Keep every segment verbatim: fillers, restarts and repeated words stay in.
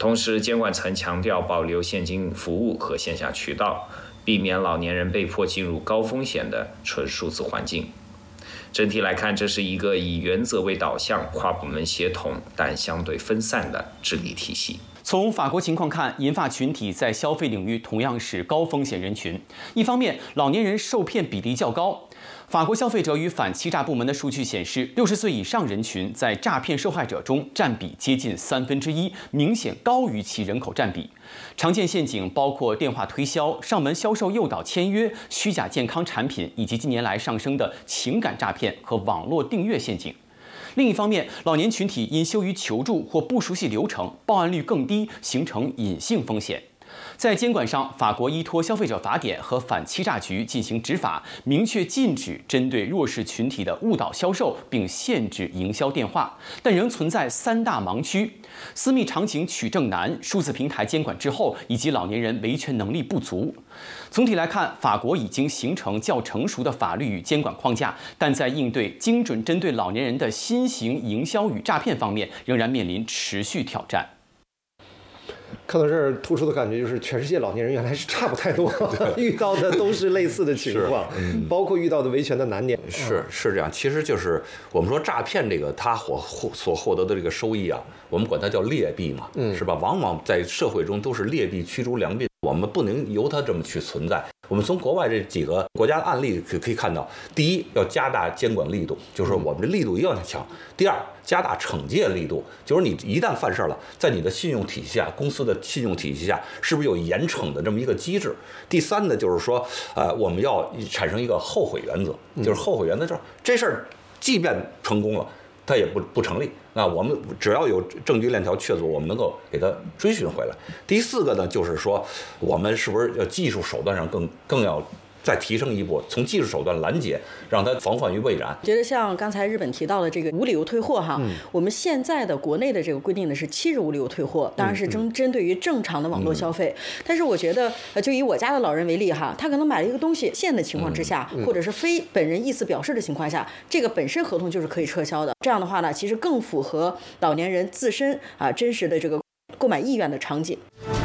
同时，监管层强调保留现金服务和线下渠道，避免老年人被迫进入高风险的纯数字环境。整体来看，这是一个以原则为导向、跨部门协同但相对分散的治理体系。 从法国情况看，银发群体在消费领域同样是高风险人群。一方面，老年人受骗比例较高。法国消费者与反欺诈部门的数据显示，六十岁以上人群在诈骗受害者中占比接近三分之一，明显高于其人口占比。常见陷阱包括电话推销、上门销售诱导签约、虚假健康产品，以及近年来上升的情感诈骗和网络订阅陷阱。另一方面，老年群体因羞于求助或不熟悉流程，报案率更低，形成隐性风险。在监管上，法国依托消费者法典和反欺诈局进行执法，明确禁止针对弱势群体的误导销售，并限制营销电话，但仍存在三大盲区：私密场景取证难、数字平台监管滞后，以及老年人维权能力不足。总体来看，法国已经形成较成熟的法律与监管框架，但在应对精准针对老年人的新型营销与诈骗方面，仍然面临持续挑战。 看到这儿，突出的感觉就是，全世界老年人原来是差不太多，遇到的都是类似的情况，嗯、包括遇到的维权的难点。 是是这样，其实就是我们说诈骗这个，他获所获得的这个收益啊，我们管它叫劣币嘛，嗯、是吧？往往在社会中都是劣币驱逐良币，我们不能由它这么去存在。我们从国外这几个国家的案例可可以看到，第一，要加大监管力度，就是说我们的力度一定要强；第二，加大惩戒力度，就是你一旦犯事了，在你的信用体系下，公司的信用体系下，是不是有严惩的这么一个机制？第三呢，就是说，呃，我们要产生一个后悔原则，就是后悔原则就是这事儿，即便成功了，它也不不成立。那我们只要有证据链条确凿，我们能够给它追寻回来。第四个呢，就是说，我们是不是要技术手段上更更要再提升一步，从技术手段拦截，让它防患于未然。 觉得像刚才日本提到的这个无理由退货哈，嗯、我们现在的国内的这个规定呢是七日无理由退货，当然是针针对于正常的网络消费。嗯、但是我觉得，呃，就以我家的老人为例哈，他可能买了一个东西，现的情况之下，嗯、或者是非本人意思表示的情况下，这个本身合同就是可以撤销的。这样的话呢，其实更符合老年人自身啊真实的这个购买意愿的场景。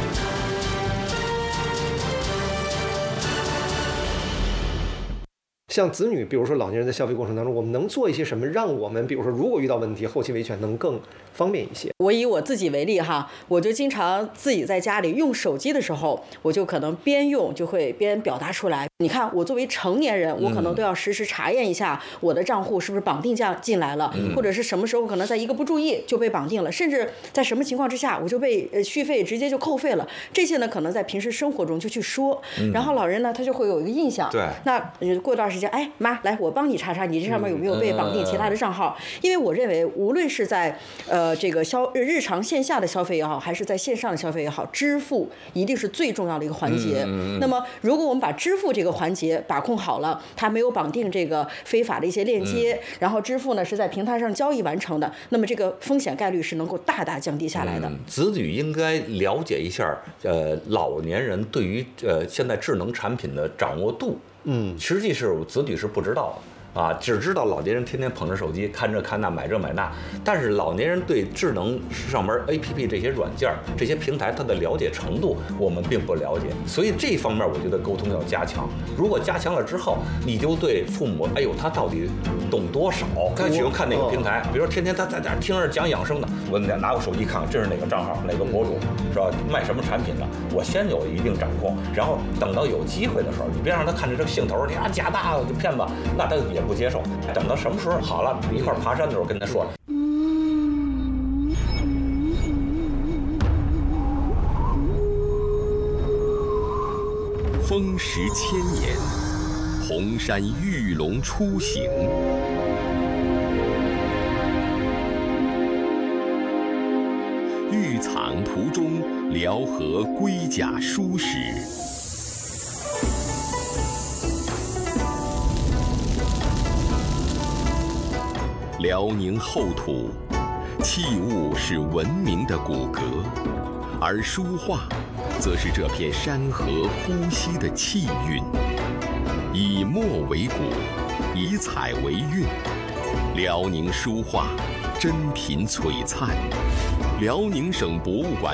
像子女，比如说老年人在消费过程当中，我们能做一些什么，让我们比如说如果遇到问题，后期维权能更方便一些？ 我以我自己为例哈，我就经常自己在家里用手机的时候，我就可能边用就会边表达出来。你看，我作为成年人，我可能都要实时查验一下我的账户是不是绑定这样进来了，嗯、或者是什么时候可能在一个不注意就被绑定了，甚至在什么情况之下我就被呃续费直接就扣费了。这些呢，可能在平时生活中就去说，嗯、然后老人呢他就会有一个印象。对，那过段时间。哎，妈，来，我帮你查查你这上面有没有被绑定其他的账号。因为我认为，无论是在呃这个消日常线下的消费也好，还是在线上的消费也好，支付一定是最重要的一个环节。嗯、那么，如果我们把支付这个环节把控好了，它没有绑定这个非法的一些链接，嗯、然后支付呢是在平台上交易完成的，那么这个风险概率是能够大大降低下来的。 嗯、子女应该了解一下，呃，老年人对于呃现在智能产品的掌握度。嗯，实际是子女是不知道的啊，只知道老年人天天捧着手机看这看那买这买那，但是老年人对智能上门 A P P 这些软件这些平台它的了解程度我们并不了解，所以这方面我觉得沟通要加强。如果加强了之后，你就对父母，哎呦他到底懂多少？他喜欢看哪个平台？比如说天天他在那听着讲养生的，我拿过手机看看这是哪个账号哪个博主是吧？卖什么产品的？我先有一定掌控，然后等到有机会的时候，你别让他看着这个兴头，你啊假大就骗子，那他也不接受。等到什么时候好了，一块爬山的时候跟他说。 风蚀千年，红山玉龙出行。玉藏途中，辽河龟甲书史。辽宁厚土，器物是文明的骨骼，而书画则是这片山河呼吸的气韵。以墨为骨，以彩为韵，辽宁书画珍品璀璨。辽宁省博物馆